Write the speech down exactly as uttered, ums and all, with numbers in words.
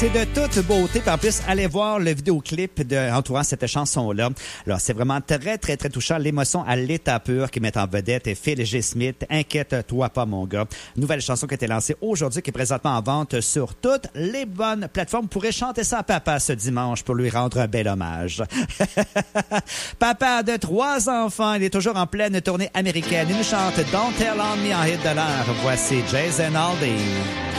C'est de toute beauté. Puis en plus, allez voir le vidéoclip de, entourant cette chanson-là. Alors, c'est vraiment très, très, très touchant. L'émotion à l'état pur qui met en vedette Phil G. Smith. Inquiète-toi pas, mon gars. Nouvelle chanson qui a été lancée aujourd'hui, qui est présentement en vente sur toutes les bonnes plateformes. Vous pourrez chanter ça à papa ce dimanche pour lui rendre un bel hommage. Papa de trois enfants, il est toujours en pleine tournée américaine. Il nous chante Don't Tell on Me en hit de l'heure. Voici Jason Aldean.